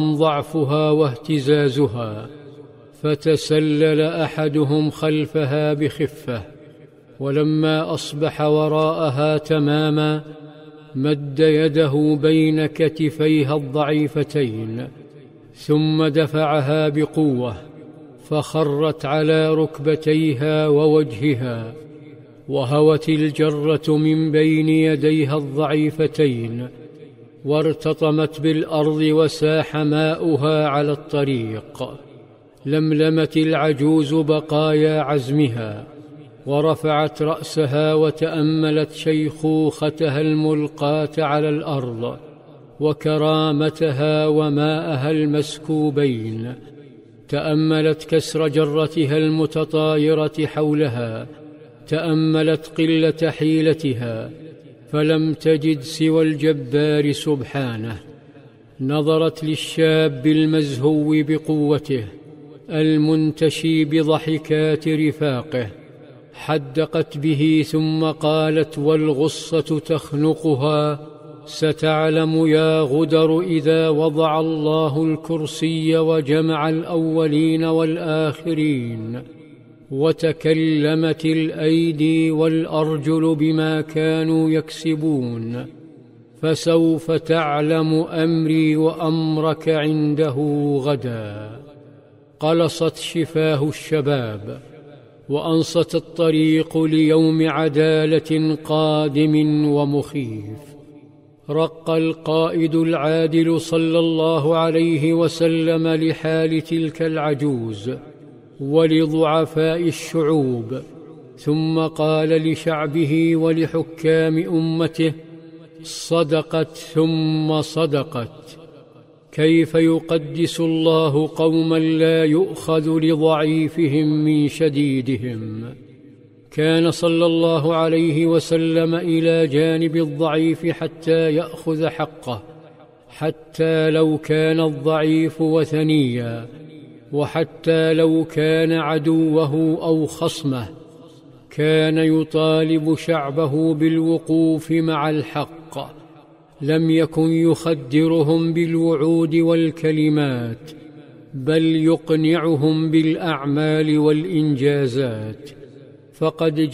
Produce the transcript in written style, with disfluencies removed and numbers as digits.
ضعفها واهتزازها، فتسلل أحدهم خلفها بخفة، ولما أصبح وراءها تماما مد يده بين كتفيها الضعيفتين، ثم دفعها بقوة، فخرت على ركبتيها ووجهها، وهوت الجرة من بين يديها الضعيفتين، وارتطمت بالأرض وساح ماؤها على الطريق. لملمت العجوز بقايا عزمها، ورفعت رأسها وتأملت شيخوختها الملقاة على الأرض، وكرامتها وماءها المسكوبين. تأملت كسر جرتها المتطايرة حولها، تأملت قلة حيلتها، فلم تجد سوى الجبار سبحانه. نظرت للشاب المزهو بقوته المنتشي بضحكات رفاقه، حدقت به ثم قالت والغصة تخنقها: ستعلم يا غدر إذا وضع الله الكرسي وجمع الأولين والآخرين، وتكلمت الأيدي والأرجل بما كانوا يكسبون، فسوف تعلم أمري وأمرك عنده غدا. قلصت شفاه الشباب، وأنصت الطريق ليوم عدالة قادم ومخيف. رق القائد العادل صلى الله عليه وسلم لحال تلك العجوز ولضعفاء الشعوب، ثم قال لشعبه ولحكام أمته: صدقت ثم صدقت. كيف يقدس الله قوما لا يؤخذ لضعيفهم من شديدهم؟ كان صلى الله عليه وسلم إلى جانب الضعيف حتى يأخذ حقه، حتى لو كان الضعيف وثنيا، وحتى لو كان عدوه أو خصمه. كان يطالب شعبه بالوقوف مع الحق، لم يكن يخدرهم بالوعود والكلمات، بل يقنعهم بالأعمال والإنجازات. فقد